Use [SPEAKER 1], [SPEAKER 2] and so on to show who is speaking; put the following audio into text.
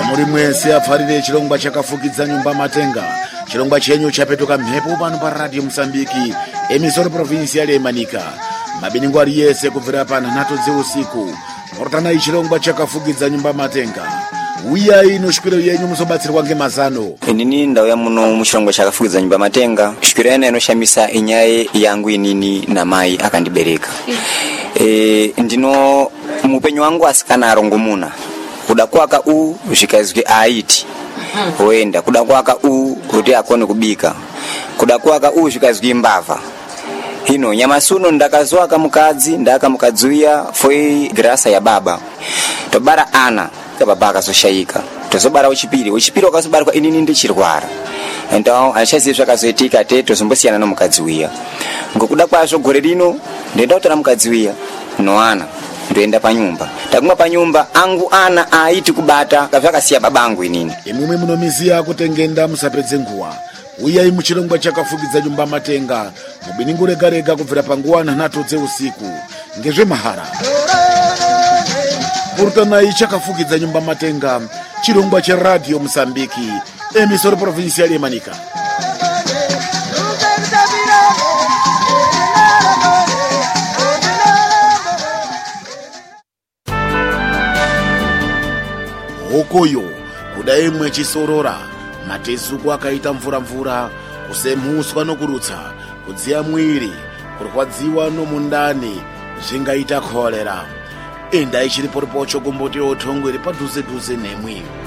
[SPEAKER 1] muri mwese afarire chirongwa chakafukidza nyumba matenga. Chirongwa chenyu chapetuka mhepo pano pa Radio Msambiki, emisoro provincial Manika. Mabiningwa yese kubvira pa 9 usiku. Portana chirongwa chakafukidza nyumba matenga. Uya ino shikiro yenyu musobatsirwa ngemazano.
[SPEAKER 2] Inini ndauya muno muchirongwa chakafukidza nyumba matenga. Shikiro yana inoshamisa inyaye yangu inini na mai akandibereka. Ndino mupenyu wangu asikana arongomuna. Kuda kwaka zvikazwi aiti oenda, kuda kwaka kuti akone kubika, kuda kwaka zvikazwi mbava. Hino nyamasuno ndakazwaka mukadzi ndakamukadzuya foi grasa ya baba tobara ana baba akazoshayika tozobara uchipiri wakazobara kwa inini ndichirwara ndo achazi zvakazoitika teto zombosiyana nomukadzuya ngokuda kwazvo gore rino ndenda kutora mukadzuya noana ndoenda panyumba taguma panyumba angu ana aiti kubata kavakasiya babangu inini
[SPEAKER 1] imwe munomiziya kutengenda musapedze nguwa. Uyai muchirongwa chakafukidza nyumba matenga mubiningu rega kubvira panguwa 9 usiku ngezve mahara. Purutana chakafukidza nyumba matenga, chirongwa cha Radio Msambiki, emisoro provincial Manika. Hokoyo kudai mwe chisorora matesuku akaita mvura kusemuswa nokurutsa kudziya mwiri kurwadziwa nomundani zvingaita kolera. Enda ichiripo ripocho kumboti otongwere padhuze nemwi.